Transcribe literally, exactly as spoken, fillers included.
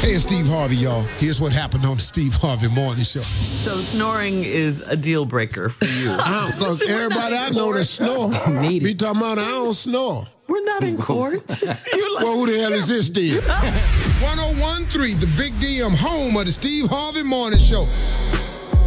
Hey, it's Steve Harvey, y'all. Here's what happened on the Steve Harvey Morning Show. So snoring is a deal breaker for you. Because everybody I know that snore, be talking about I don't snore. We're not in court. You're like, Well, who the hell is this then? one oh one point three, the Big D M, home of the Steve Harvey Morning Show.